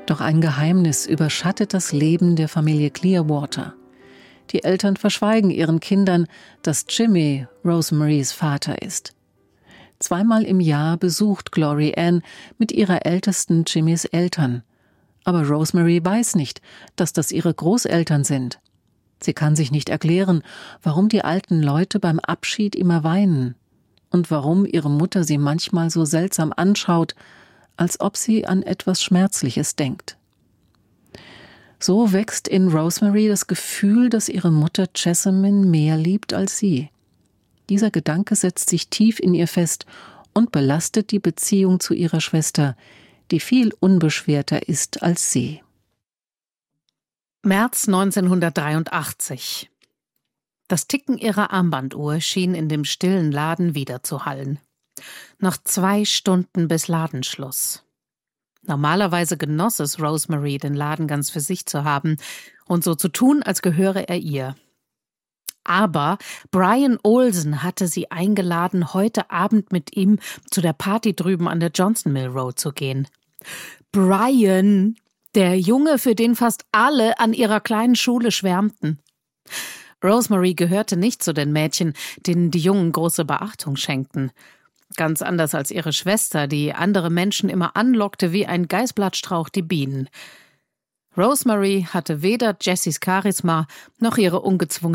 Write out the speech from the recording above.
Doch ein Geheimnis überschattet das Leben der Familie Clearwater. Die Eltern verschweigen ihren Kindern, dass Jimmy Rosemarys Vater ist. 2-mal im Jahr besucht Glory Ann mit ihrer Ältesten Jimmys Eltern. Aber Rosemary weiß nicht, dass das ihre Großeltern sind. Sie kann sich nicht erklären, warum die alten Leute beim Abschied immer weinen und warum ihre Mutter sie manchmal so seltsam anschaut, als ob sie an etwas Schmerzliches denkt. So wächst in Rosemary das Gefühl, dass ihre Mutter Jessamine mehr liebt als sie. Dieser Gedanke setzt sich tief in ihr fest und belastet die Beziehung zu ihrer Schwester, die viel unbeschwerter ist als sie. März 1983. Das Ticken ihrer Armbanduhr schien in dem stillen Laden widerzuhallen. Noch 2 Stunden bis Ladenschluss. Normalerweise genoss es Rosemary, den Laden ganz für sich zu haben und so zu tun, als gehöre er ihr. Aber Brian Olsen hatte sie eingeladen, heute Abend mit ihm zu der Party drüben an der Johnson Mill Road zu gehen. Brian, der Junge, für den fast alle an ihrer kleinen Schule schwärmten. Rosemary gehörte nicht zu den Mädchen, denen die Jungen große Beachtung schenkten. Ganz anders als ihre Schwester, die andere Menschen immer anlockte wie ein Geißblattstrauch die Bienen. Rosemary hatte weder Jessys Charisma noch ihre ungezwungene